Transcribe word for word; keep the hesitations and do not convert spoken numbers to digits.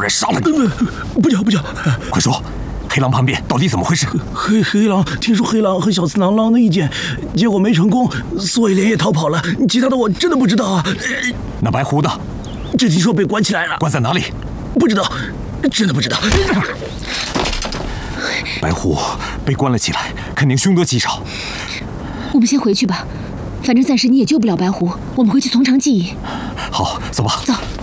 来杀了你！ 不叫不叫， 快说，黑狼叛变到底怎么回事？ 黑黑狼听说黑狼和小次郎狼了一剑，结果没成功，所以连夜逃跑了。其他的我真的不知道啊。 那白狐呢？ 只听说被关起来了。 关在哪里？ 不知道，真的不知道。 白狐被关了起来，肯定凶多吉少。 我们先回去吧，反正暂时你也救不了白狐，我们回去从长计议。 好，走吧。 走。